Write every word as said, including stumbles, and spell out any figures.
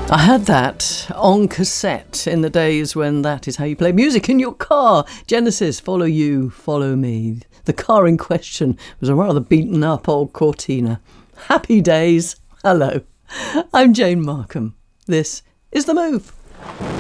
I had that on cassette in the days when that is how you play music in your car. Genesis, Follow You, Follow Me. The car in question was a rather beaten up old Cortina. Happy days. Hello. I'm Jane Markham. This is The Move.